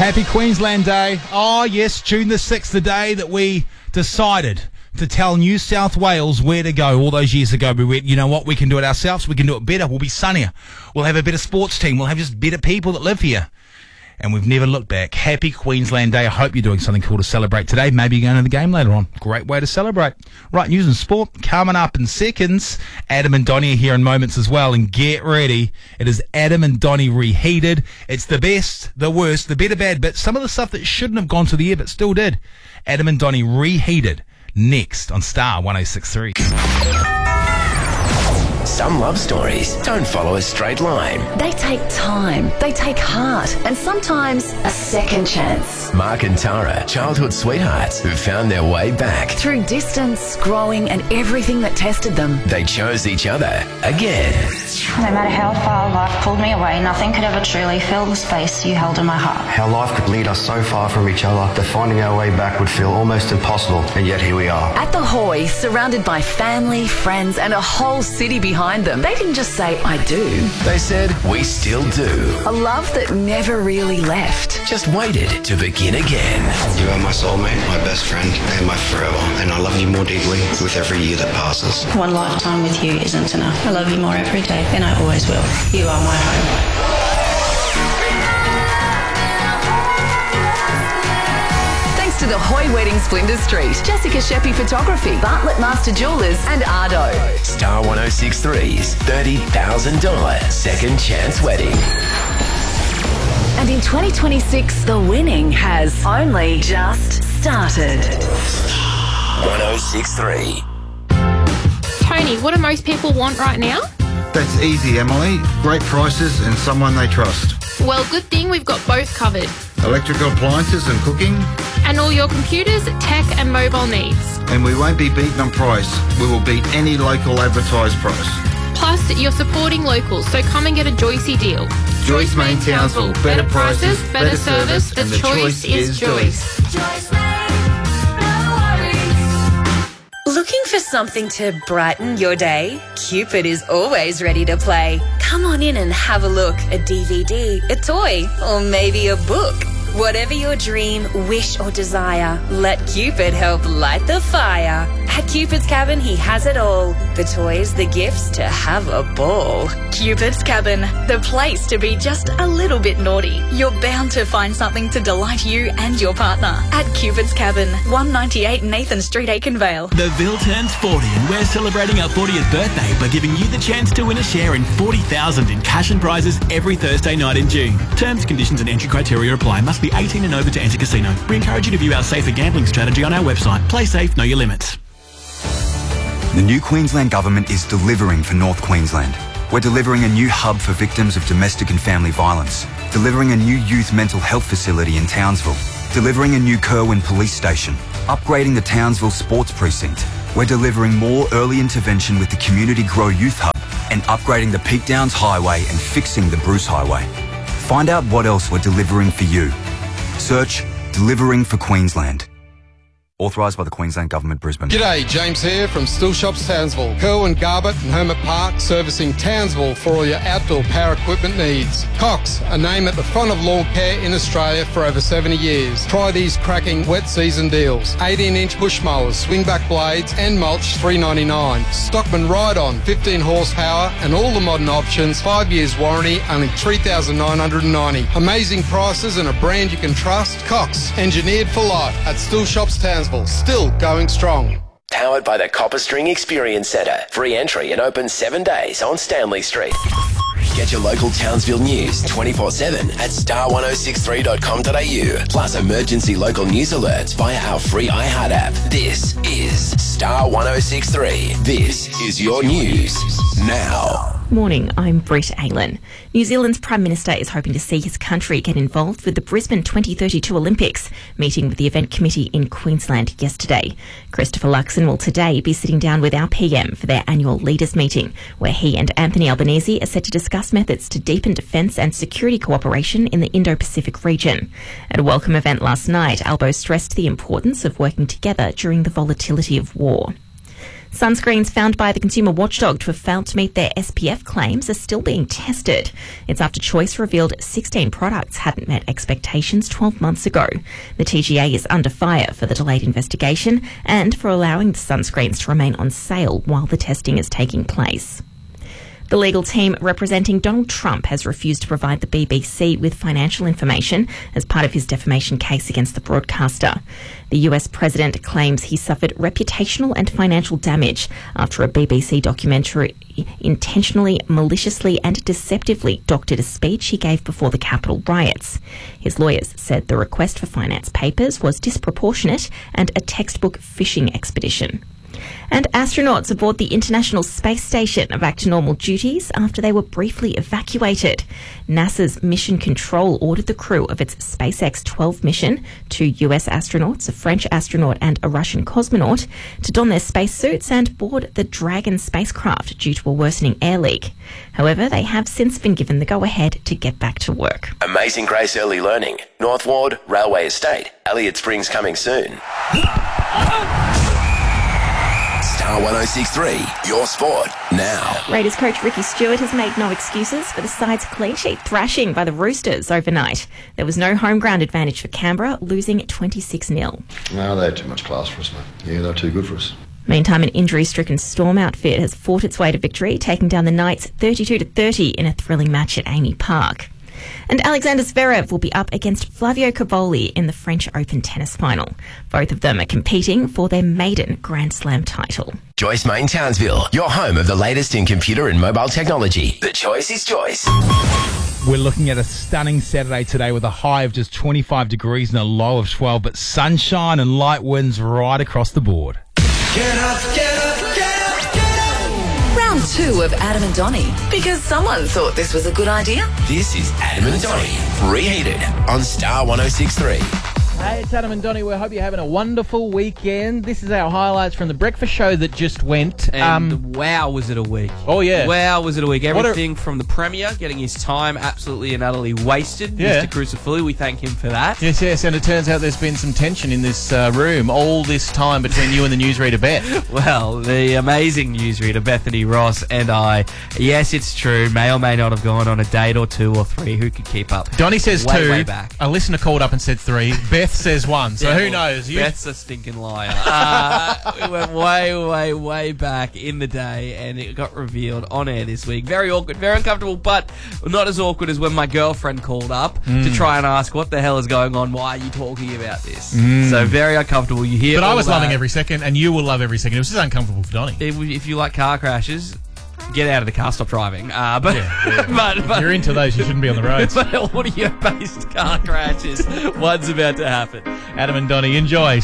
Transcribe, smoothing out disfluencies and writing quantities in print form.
Happy Queensland Day. Oh, yes, June the 6th, the day that we decided to tell New South Wales where to go. All those years ago, we went, you know what, we can do it ourselves. We can do it better. We'll be sunnier. We'll have a better sports team. We'll have just better people that live here. And we've never looked back. Happy Queensland Day. I hope you're doing something cool to celebrate today. Maybe you're going to the game later on. Great way to celebrate. Right, news and sport coming up in seconds. Adam and Donnie are here in moments as well. And get ready. It is Adam and Donnie Reheated. It's the best, the worst, the better, bad bit. Some of the stuff that shouldn't have gone to the air but still did. Adam and Donnie Reheated. Next on Star 106.3. Some love stories don't follow a straight line. They take time, they take heart, and sometimes a second chance. Mark and Tara, childhood sweethearts who found their way back. Through distance, growing, and everything that tested them, They chose each other again. No matter how far life pulled me away, nothing could ever truly fill the space you held in my heart. How life could lead us so far from each other that finding our way back would feel almost impossible, and yet here we are. at the Hoy, surrounded by family, friends, and a whole city behind them, they didn't just say, I do. They said, we still do. A love that never really left. Just waited to begin again. You are my soulmate, my best friend, and my forever, and I love you more deeply with every year that passes. One lifetime with you isn't enough. I love you more every day, and I always will. You are my home. Thanks to the Hoy Weddings Flinders Street, Jessica Sheppy Photography, Bartlett Master Jewelers, and Ardo. Star 106.3's $30,000 second chance wedding. And in 2026, the winning has only just started. 106.3. Tony, what do most people want right now? That's easy, Emily. Great prices and someone they trust. Well, good thing we've got both covered. Electrical appliances and cooking. And all your computers, tech and mobile needs. And we won't be beaten on price. We will beat any local advertised price. Plus, you're supporting locals, so come and get a Joycey deal. Joyce Main Townsville. Better prices, better service, and the choice is Joyce. Looking for something to brighten your day? Cupid is always ready to play. Come on in and have a look. A DVD, a toy, or maybe a book. Whatever your dream, wish, or desire, let Cupid help light the fire. At Cupid's Cabin, he has it all. The toys, the gifts, to have a ball. Cupid's Cabin, the place to be just a little bit naughty. You're bound to find something to delight you and your partner. At Cupid's Cabin, 198 Nathan Street, Aikenvale. The Ville turns 40 and we're celebrating our 40th birthday by giving you the chance to win a share in $40,000 in cash and prizes every Thursday night in June. Terms, conditions and entry criteria apply. Must be 18 and over to enter casino. We encourage you to view our safer gambling strategy on our website. Play safe, know your limits. The new Queensland Government is delivering for North Queensland. We're delivering a new hub for victims of domestic and family violence, delivering a new youth mental health facility in Townsville, delivering a new Kerwin police station, upgrading the Townsville sports precinct. We're delivering more early intervention with the Community Grow Youth Hub and upgrading the Peak Downs Highway and fixing the Bruce Highway. Find out what else we're delivering for you. Search Delivering for Queensland. Authorised by the Queensland Government, Brisbane. G'day, James here from Still Shops Townsville. Kerwin, Garbutt and Hermit Park, servicing Townsville for all your outdoor power equipment needs. Cox, a name at the front of lawn care in Australia for over 70 years. Try these cracking wet season deals. 18-inch push mowers, swingback blades and mulch $3.99. Stockman Ride-On, 15 horsepower and all the modern options, 5 years warranty, only $3,990. Amazing prices and a brand you can trust. Cox, engineered for life at Still Shops Townsville. Still going strong. Powered by the Copper String Experience Centre. Free entry and open 7 days on Stanley Street. Get your local Townsville news 24/7 at star1063.com.au. Plus emergency local news alerts via our free iHeart app. This is Star 106.3. This is your news now. Morning, I'm Brett Aylan. New Zealand's Prime Minister is hoping to see his country get involved with the Brisbane 2032 Olympics, meeting with the event committee in Queensland yesterday. Christopher Luxon will today be sitting down with our PM for their annual leaders meeting, where he and Anthony Albanese are set to discuss methods to deepen defence and security cooperation in the Indo-Pacific region. At a welcome event last night, Albo stressed the importance of working together during the volatility of war. Sunscreens found by the consumer watchdog to have failed to meet their SPF claims are still being tested. It's after Choice revealed 16 products hadn't met expectations 12 months ago. The TGA is under fire for the delayed investigation and for allowing the sunscreens to remain on sale while the testing is taking place. The legal team representing Donald Trump has refused to provide the BBC with financial information as part of his defamation case against the broadcaster. The US president claims he suffered reputational and financial damage after a BBC documentary intentionally, maliciously and deceptively doctored a speech he gave before the Capitol riots. His lawyers said the request for finance papers was disproportionate and a textbook fishing expedition. And astronauts aboard the International Space Station are back to normal duties after they were briefly evacuated. NASA's Mission Control ordered the crew of its SpaceX 12 mission, 2 US astronauts, a French astronaut and a Russian cosmonaut, to don their spacesuits and board the Dragon spacecraft due to a worsening air leak. However, they have since been given the go-ahead to get back to work. Amazing Grace Early Learning, North Ward, Railway Estate, Elliott Springs coming soon. Star 106.3, your sport now. Raiders coach Ricky Stewart has made no excuses for the side's clean sheet thrashing by the Roosters overnight. There was no home ground advantage for Canberra, losing 26-0. No, they had too much class for us, mate. Yeah, they're too good for us. Meantime, an injury-stricken Storm outfit has fought its way to victory, taking down the Knights 32-30 in a thrilling match at Amy Park. And Alexander Zverev will be up against Flavio Cavoli in the French Open tennis final. Both of them are competing for their maiden Grand Slam title. Joyce Main Townsville, your home of the latest in computer and mobile technology. The choice is Joyce. We're looking at a stunning Saturday today with a high of just 25 degrees and a low of 12, but sunshine and light winds right across the board. Get up, get up, get up, get up. Round 2 of Adam and Donnie, because someone thought this was a good idea. This is Adam and Donnie, reheated on Star 106.3. Hey, it's Adam and Donnie. We hope you're having a wonderful weekend. This is our highlights from the breakfast show that just went. And wow, was it a week. Oh, yeah. Wow, was it a week. Everything from the Premier, getting his time absolutely and utterly wasted. Yeah. Mr. Crucifulli, we thank him for that. Yes, and it turns out there's been some tension in this room all this time between you and the newsreader, Beth. Well, the amazing newsreader, Bethany Ross, and I, yes, it's true, may or may not have gone on a date or 2 or 3. Who could keep up? Donnie says way, 2. Way back. A listener called up and said 3. Beth says 1. So who knows? Beth's a stinking liar. We went way back in the day, and it got revealed on air this week. Very awkward, very uncomfortable, but not as awkward as when my girlfriend called up to try and ask what the hell is going on. Why are you talking about this? So very uncomfortable. You hear, but I was loving every second, and you will love every second. It was just uncomfortable for Donnie. If you like car crashes, get out of the car, stop driving. But if you're into those, you shouldn't be on the roads. But audio-based car crashes, one's about to happen. Adam and Donnie, enjoy.